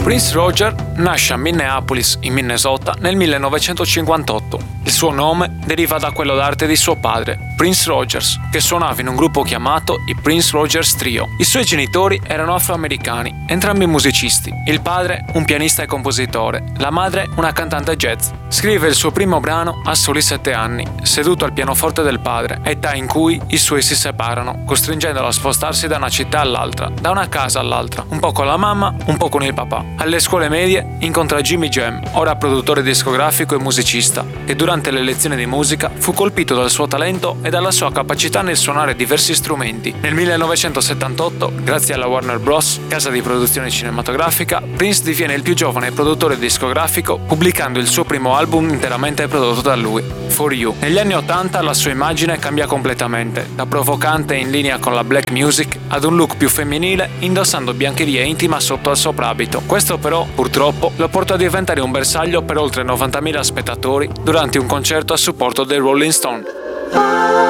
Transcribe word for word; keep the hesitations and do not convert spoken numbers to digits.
Prince Roger nasce a Minneapolis, in Minnesota, nel millenovecentocinquantotto. Il suo nome deriva da quello d'arte di suo padre, Prince Rogers, che suonava in un gruppo chiamato i Prince Rogers Trio. I suoi genitori erano afroamericani, entrambi musicisti. Il padre un pianista e compositore, la madre una cantante jazz. Scrive il suo primo brano a soli sette anni, seduto al pianoforte del padre, età in cui i suoi si separano, costringendolo a spostarsi da una città all'altra, da una casa all'altra, un po' con la mamma, un po' con il papà. Alle scuole medie incontra Jimmy Jam, ora produttore discografico e musicista, che durante le lezioni di musica fu colpito dal suo talento e dalla sua capacità nel suonare diversi strumenti. Nel millenovecentosettantotto, grazie alla Warner Bros., casa di produzione cinematografica, Prince diviene il più giovane produttore discografico, pubblicando il suo primo album interamente prodotto da lui, For You. Negli anni ottanta la sua immagine cambia completamente, da provocante in linea con la black music ad un look più femminile, indossando biancheria intima sotto al soprabito. Questo però, purtroppo, lo portò a diventare un bersaglio per oltre novantamila spettatori durante un concerto a supporto dei Rolling Stone.